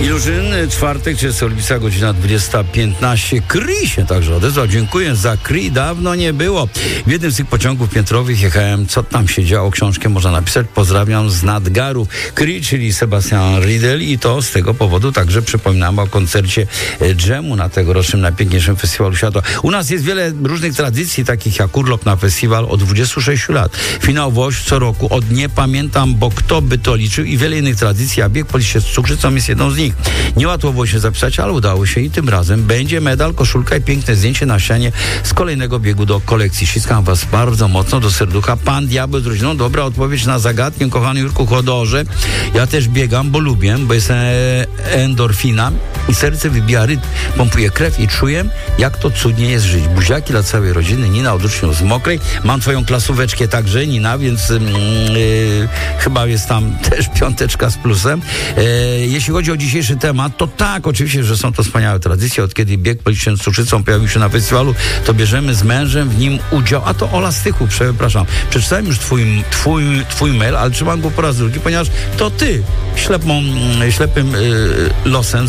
Ilużyn, czwartek, 30 lipca, godzina 20:15. Kri się także odezwał. Dziękuję za Kri, dawno nie było. W jednym z tych pociągów piętrowych jechałem, co tam się działo, książkę można napisać. Pozdrawiam z Nadgaru. Kri, czyli Sebastian Riedel, i to z tego powodu także przypominam o koncercie dżemu na tegorocznym najpiękniejszym festiwalu świata. U nas jest wiele różnych tradycji, takich jak urlop na festiwal od 26 lat. Finał Woś co roku od nie pamiętam, bo kto by to liczył, i wiele innych tradycji, a bieg po liście z cukrzycą jest jedną z nich. Niełatwo było się zapisać, ale udało się i tym razem będzie medal, koszulka i piękne zdjęcie na ścianie z kolejnego biegu do kolekcji. Ściskam was bardzo mocno do serducha. Pan Diabeł z rodziną. Dobra odpowiedź na zagadkę, kochany Jurku Chodorze. Ja też biegam, bo lubię, bo jest endorfina i serce wybija rytm, pompuje krew i czuję, jak to cudnie jest żyć. Buziaki dla całej rodziny. Nina od uczniów z Mokrej. Mam twoją klasóweczkę także, Nina, więc chyba jest tam też 5 z plusem. Jeśli chodzi o dzisiejszy temat, to tak, oczywiście, że są to wspaniałe tradycje. Od kiedy bieg Policzyn z cukrzycą pojawił się na festiwalu, to bierzemy z mężem w nim udział. A to Ola Stychu, przepraszam. Przeczytałem już twój mail, ale trzymam go po raz drugi, ponieważ to ty ślepym losem